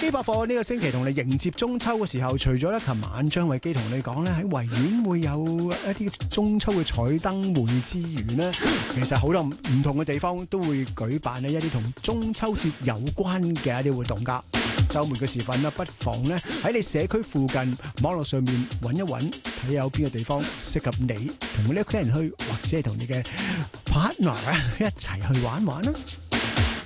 機百貨呢個星期同你迎接中秋嘅時候，除咗咧琴晚張偉基同你講咧喺維園會有一啲中秋嘅彩燈會之餘呢，其實好多唔同嘅地方都會舉辦呢一啲同中秋節有關嘅一啲活動噶。週末嘅時分啦，不妨咧喺你社區附近網絡上面揾一揾，睇下有邊個地方適合你同你屋企人去，或者係同你嘅 partner 一齊去玩玩啦。